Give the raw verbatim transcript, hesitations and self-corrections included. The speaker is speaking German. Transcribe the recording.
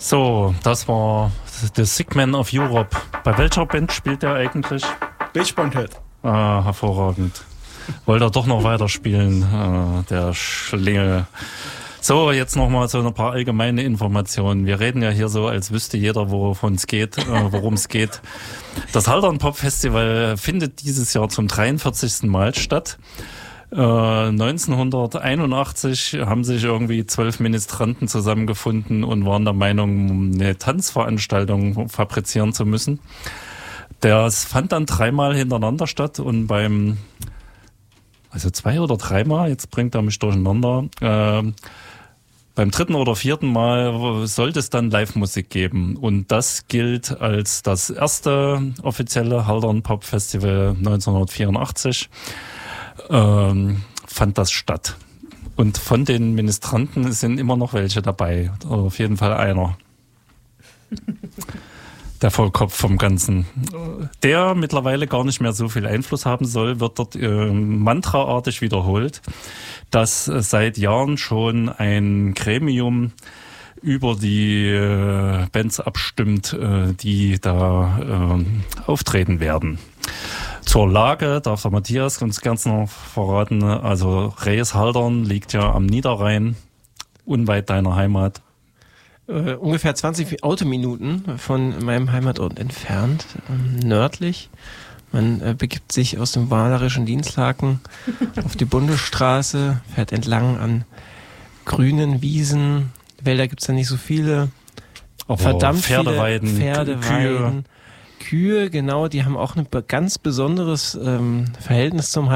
So, das war The Sick Man of Europe. Bei welcher Band spielt der eigentlich? Beach Head. Ah, hervorragend. Wollte er doch noch weiterspielen, ah, der Schlingel. So, jetzt nochmal so ein paar allgemeine Informationen. Wir reden ja hier so, als wüsste jeder, wovon es geht, äh, worum es geht. Das Haldern Pop Festival findet dieses Jahr zum dreiundvierzigsten Mal statt. Äh, neunzehnhunderteinundachtzig haben sich irgendwie zwölf Ministranten zusammengefunden und waren der Meinung, eine Tanzveranstaltung fabrizieren zu müssen. Das fand dann dreimal hintereinander statt und beim, also zwei oder dreimal, jetzt bringt er mich durcheinander, äh, beim dritten oder vierten Mal sollte es dann Live-Musik geben. Und das gilt als das erste offizielle Haldern Pop Festival neunzehnhundertvierundachtzig. Ähm, fand das statt. Und von den Ministranten sind immer noch welche dabei. Oder auf jeden Fall einer. Der Vollkopf vom Ganzen. Der mittlerweile gar nicht mehr so viel Einfluss haben soll, wird dort äh, mantraartig wiederholt, dass äh, seit Jahren schon ein Gremium über die äh, Bands abstimmt, äh, die da äh, auftreten werden. Zur Lage darf der Matthias uns ganz noch verraten. Also Rees-Haldern liegt ja am Niederrhein, unweit deiner Heimat. Uh, ungefähr zwanzig Autominuten von meinem Heimatort entfernt, ähm, nördlich. Man äh, begibt sich aus dem Wahlerischen Dienstlaken auf die Bundesstraße, fährt entlang an grünen Wiesen. Wälder gibt's da nicht so viele. Aber verdammt Pferdeweiden, viele Pferdeweiden, Kühe. Kühe, genau, die haben auch ein ganz besonderes ähm, Verhältnis zum